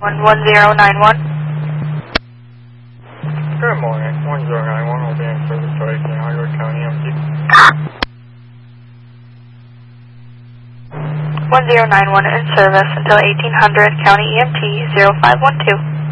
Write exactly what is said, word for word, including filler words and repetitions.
one one zero nine one. Good morning, one zero nine one will be in service to eighteen hundred County E M T. one zero nine one in service until eighteen hundred County E M T zero five one two.